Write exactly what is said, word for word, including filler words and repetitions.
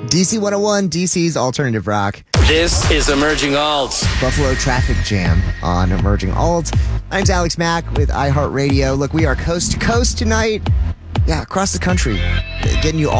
D C one oh one, D C's alternative rock. This is Emerging Alts. Buffalo Traffic Jam on Emerging Alts. My name's Alex Mack with iHeartRadio. Look, we are coast to coast tonight. Yeah, across the country. Getting you all